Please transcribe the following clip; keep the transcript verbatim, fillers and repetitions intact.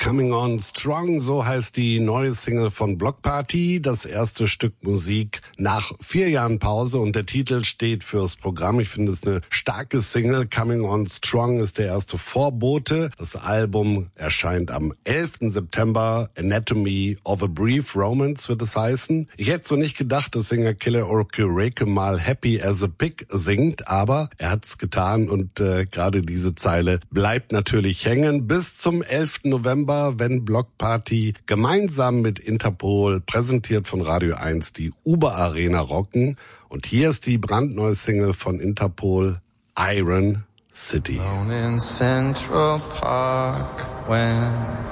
Coming On Strong, so heißt die neue Single von Bloc Party, das erste Stück Musik nach vier Jahren Pause und der Titel steht fürs Programm. Ich finde es eine starke Single. Coming On Strong ist der erste Vorbote. Das Album erscheint am elften September. Anatomy of a Brief Romance wird es heißen. Ich hätte so nicht gedacht, dass Sänger Killer Okereke mal Happy as a Pig singt, aber er hat's getan und äh, gerade diese Zeile bleibt natürlich hängen bis zum elften November, wenn Bloc Party gemeinsam mit Interpol, präsentiert von Radio eins, die Uber Arena rocken. Und hier ist die brandneue Single von Interpol, Iron City. Alone in Central Park when